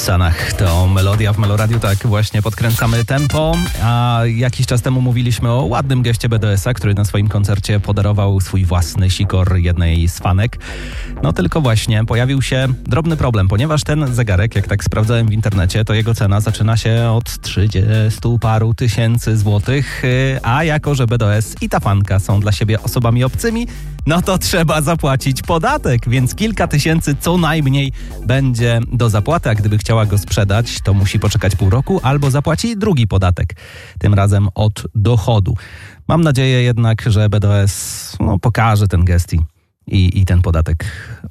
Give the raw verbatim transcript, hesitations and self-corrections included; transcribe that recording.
Sanach to melodia w Meloradiu, tak właśnie podkręcamy tempo, a jakiś czas temu mówiliśmy o ładnym geście B D S-a, który na swoim koncercie podarował swój własny sikor jednej z fanek. No tylko właśnie pojawił się drobny problem, ponieważ ten zegarek, jak tak sprawdzałem w internecie, to jego cena zaczyna się od trzydziestu paru tysięcy złotych, a jako że B D S i ta fanka są dla siebie osobami obcymi, no to trzeba zapłacić podatek, więc kilka tysięcy co najmniej będzie do zapłaty, a gdyby chciała go sprzedać, to musi poczekać pół roku albo zapłaci drugi podatek, tym razem od dochodu. Mam nadzieję jednak, że B D S no, pokaże ten gest i, i ten podatek